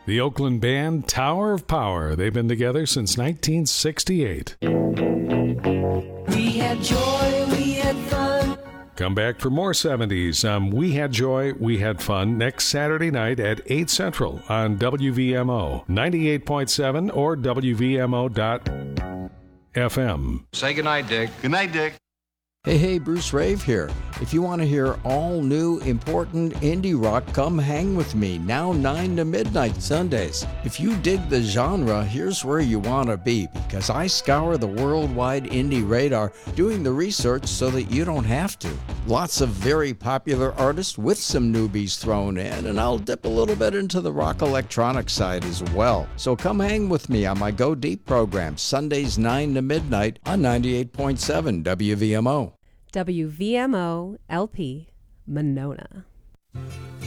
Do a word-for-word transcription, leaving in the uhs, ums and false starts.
The Oakland band Tower of Power. They've been together since nineteen sixty-eight. We had joy, we had fun. Come back for more seventies. Um, We Had Joy, We Had Fun next Saturday night at eight Central on W V M O ninety-eight point seven or W V M O dot F M. Say goodnight, Dick. Good night, Dick. Hey, hey, Bruce Rave here. If you want to hear all new, important indie rock, come hang with me, now nine to midnight Sundays. If you dig the genre, here's where you want to be, because I scour the worldwide indie radar doing the research so that you don't have to. Lots of very popular artists with some newbies thrown in, and I'll dip a little bit into the rock electronic side as well. So come hang with me on my Go Deep program, Sundays nine to midnight on ninety-eight point seven W V M O. W V M O L P, Monona.